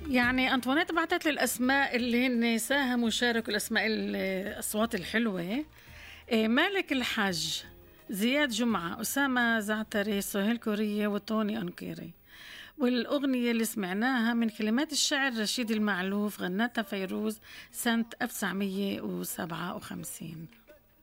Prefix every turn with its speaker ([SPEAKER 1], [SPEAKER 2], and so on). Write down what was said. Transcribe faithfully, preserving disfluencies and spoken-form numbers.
[SPEAKER 1] يعني أنطوانيت بعتت لي الأسماء اللي هن ساهموا وشاركوا، الأسماء الأصوات الحلوة: إيه، مالك الحج، زياد جمعة، أسامة زعتري، سهيل كورية، وتوني أنكيري. والأغنية اللي سمعناها من كلمات الشاعر رشيد المعلوف، غنتها فيروز سنة ألف وتسعمية وسبعة وخمسين.